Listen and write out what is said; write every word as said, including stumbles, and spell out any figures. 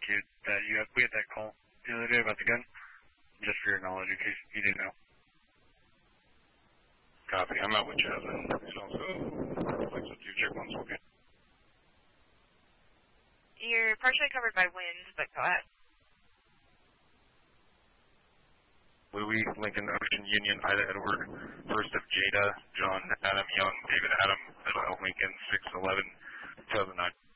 you that you had, we had that call the other day about the gun. Just for your knowledge, in case you didn't know. Copy. I'm out with Chaz and also flex up to check one okay. You're partially covered by wind, but go ahead. Louis, Lincoln, Ocean, Union, Ida, Edward, First of Jada, John, Adam, Young, David, Adam, Middle, Lincoln, six eleven, two thousand nine.